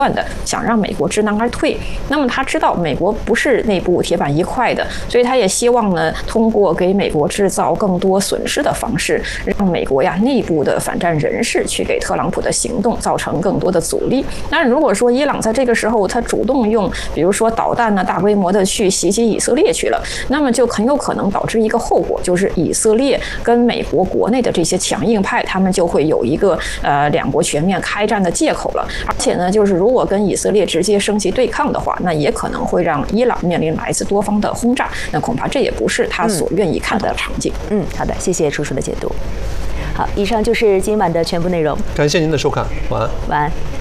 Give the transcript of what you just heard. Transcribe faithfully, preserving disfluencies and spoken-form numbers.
断的想让美国知难而退。那么他知道美国不是内部铁板一块的，所以他也希望呢，通过给美国制造更多损失的方式，让美国呀内部的反战人士去给特朗普的行动造成更多的阻力。那如果说伊朗在这个时候他主动用，比如说导弹呢，大规模的去袭击以色列去了，那么就很有可能导致一个后果，就是以色列跟美国国内的这些强硬派，他们就会有一个呃两国全面开战的借口了。而且呢，就是如果跟以色列直接升级对抗的话，那也可能会让伊朗面临来自多方的轰炸，那恐怕这也不是他所愿意看到的场景。 嗯，好的，谢谢楚楚的解读。好，以上就是今晚的全部内容， 感谢您的收看，晚安。 晚安。